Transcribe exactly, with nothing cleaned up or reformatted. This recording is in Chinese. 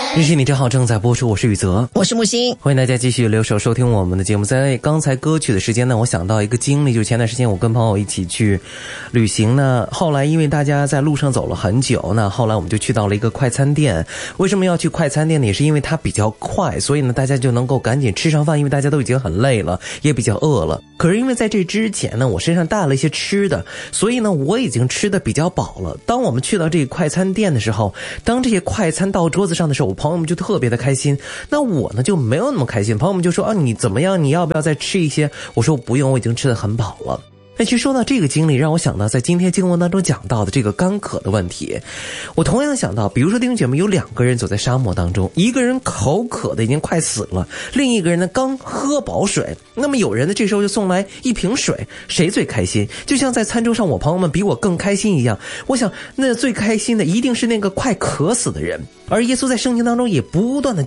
日系你正好正在播出，我是宇泽， 我是木星， 欢迎大家继续留守收听我们的节目。在刚才歌曲的时间呢，我想到一个经历，就是前段时间我跟朋友一起去旅行呢，后来因为大家在路上走了很久，那后来我们就去到了一个快餐店。为什么要去快餐店呢？也是因为它比较快，所以呢大家就能够赶紧吃上饭，因为大家都已经很累了，也比较饿了。可是因为在这之前呢，我身上带了一些吃的，所以呢我已经吃的比较饱了。当我们去到这个快餐店的时候，当这些快餐到桌子上的时候，我朋友们就特别的开心，那我呢就没有那么开心。朋友们就说啊，你怎么样，你要不要再吃一些？我说不用，我已经吃得很饱了。那其实说到这个经历，让我想到在今天经文当中讲到的这个干渴的问题。我同样想到，比如说弟兄姐妹有两个人走在沙漠当中，一个人口渴的已经快死了，另一个人呢刚喝饱水。那么有人呢这时候就送来一瓶水，谁最开心？就像在餐桌上我朋友们比我更开心一样，我想那最开心的一定是那个快渴死的人。而耶稣在圣经当中也不断的